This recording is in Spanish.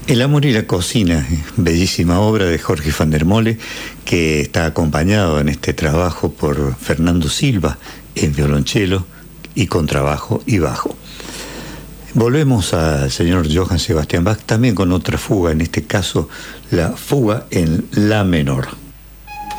El amor y la cocina, bellísima obra de Jorge van der Mole, que está acompañado en este trabajo por Fernando Silva en violonchelo y contrabajo y bajo. Volvemos al señor Johann Sebastian Bach, también con otra fuga, en este caso la fuga en la menor.